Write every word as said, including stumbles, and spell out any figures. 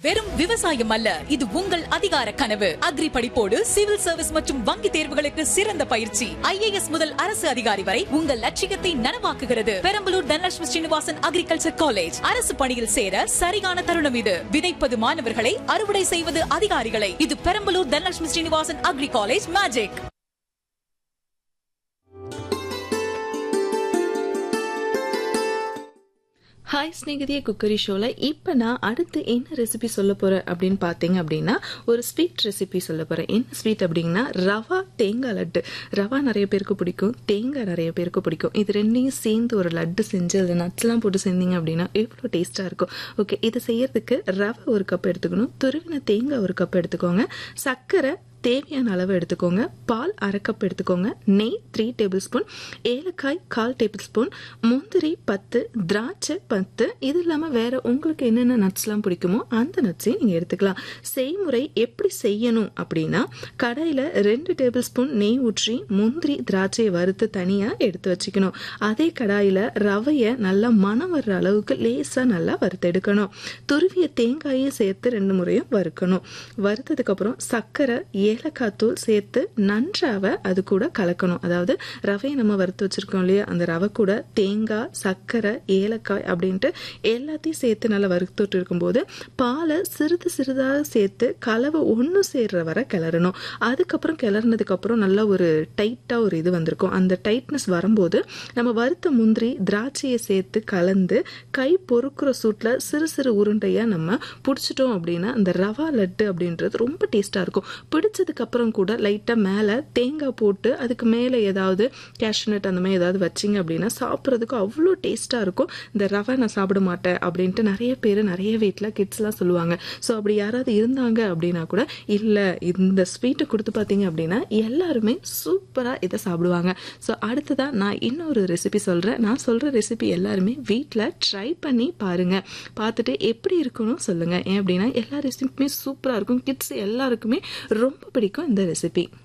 வெறும் விவசாயம் அல்ல, இது உங்கள் அதிகார கனவு. அக்ரி படிப்போடு சிவில் சர்வீஸ் மற்றும் வங்கி தேர்வுகளுக்கு சிறந்த பயிற்சி. ஐ ஏ எஸ் முதல் அரசு அதிகாரி வரை உங்கள் லட்சியத்தை நனவாக்குகிறது. Perambalur Dhanalakshmi Srinivasan agriculture college. அரசு பணியில் சேர சரியான தருணம் இது. விதைப்பது மாணவர்களை, அறுவடை செய்வது அதிகாரிகளை. இது Perambalur Dhanalakshmi Srinivasan agri college magic. Hi ஸ்நேகிதிய cookery ஷோல இப்போ நான் அடுத்து என்ன ரெசிபி சொல்ல போறேன் அப்படின்னு பார்த்தீங்க அப்படின்னா ஒரு ஸ்வீட் ரெசிபி சொல்ல போறேன். என்ன ஸ்வீட் அப்படின்னா ரவா தேங்காய் லட்டு. ரவா நிறைய பேருக்கு பிடிக்கும், தேங்காய் நிறைய பேருக்கு பிடிக்கும். இது ரெண்டையும் சேர்ந்து ஒரு லட்டு செஞ்சு அதில் நட்ஸ்லாம் போட்டு செஞ்சீங்க அப்படின்னா எவ்வளோ டேஸ்ட்டாக இருக்கும். ஓகே, இதை செய்யறதுக்கு ரவை ஒரு கப் எடுத்துக்கணும், துருவின தேங்காய் ஒரு கப் எடுத்துக்கோங்க, சர்க்கரை தேவையான அளவு எடுத்துக்கோங்க, பால் அரை கப் எடுத்துக்கோங்க, நெய் த்ரீ டேபிள் ஸ்பூன், ஏலக்காய் கால் டேபிள் ஸ்பூன், முந்திரி பத்து, திராட்சை பத்து. இது இல்லாமல் வேற உங்களுக்கு என்னென்ன நட்ஸ்லாம் பிடிக்குமோ அந்த நட்ஸையும் நீங்கள் எடுத்துக்கலாம். செய்முறை எப்படி செய்யணும் அப்படின்னா, கடாயில் ரெண்டு டேபிள் ஸ்பூன் நெய் ஊற்றி முந்திரி திராட்சையை வறுத்து தனியாக எடுத்து வச்சுக்கணும். அதே கடாயில் ரவையை நல்லா மணம் வர்ற அளவுக்கு லேசாக நல்லா வறுத்து எடுக்கணும். துருவிய தேங்காயை சேர்த்து ரெண்டு முறையும் வறுக்கணும். வறுத்ததுக்கப்புறம் சர்க்கரை ஏலக்காய் தூள் சேர்த்து நன்றாக அது கூட கலக்கணும். அதாவது ரவையை நம்ம வறுத்து வச்சிருக்கோம் இல்லையா, அந்த ரவை கூட தேங்காய் சர்க்கரை ஏலக்காய் அப்படின்ட்டு எல்லாத்தையும் சேர்த்து நல்லா வறுத்துட்டு இருக்கும்போது பாலை சிறிது சிறிதாக சேர்த்து கலவை ஒன்று சேர்ற வரை கிளறணும். அதுக்கப்புறம் கிளறினதுக்கு அப்புறம் நல்லா ஒரு டைட்டா ஒரு இது வந்திருக்கும். அந்த டைட்னஸ் வரும்போது நம்ம வறுத்த முந்திரி திராட்சையை சேர்த்து கலந்து கை பொறுக்கிற சூட்டில் சிறு சிறு உருண்டையா நம்ம பிடிச்சிட்டோம் அப்படின்னா அந்த ரவா லட்டு அப்படின்றது ரொம்ப டேஸ்டா இருக்கும். பிடிச்சதுக்கு அப்புறம் கூட லைட்டா மேல தேங்காய் போட்டு அதுக்கு மேல ஏதாவது கேஷ்நட் அந்த மாதிரி ஏதாவது வச்சிங்க அப்படின்னா சாப்பிட்றதுக்கு அவ்வளோ டேஸ்டா இருக்கும். இந்த ரவை நான் சாப்பிட மாட்டேன் அப்படின்ட்டு நிறைய பேர் நிறைய வீட்டில் கிட்ஸ் எல்லாம் சொல்லுவாங்க. ஸோ அப்படி யாராவது இருந்தாங்க அப்படின்னா கூட இல்ல இந்த ஸ்வீட்டை கொடுத்து பார்த்தீங்க அப்படின்னா எல்லாருமே சூப்பரா இதை சாப்பிடுவாங்க. ஸோ அடுத்ததா நான் இன்னொரு ரெசிபி சொல்றேன். நான் சொல்ற ரெசிபி எல்லாருமே வீட்டில் ட்ரை பண்ணி பாருங்க, பார்த்துட்டு எப்படி இருக்குன்னு சொல்லுங்க. ஏன் அப்படின்னா எல்லா ரெசிபியுமே சூப்பரா இருக்கும், கிட்ஸ் எல்லாருக்குமே ரொம்ப பிடிக்கும் இந்த ரெசிபி.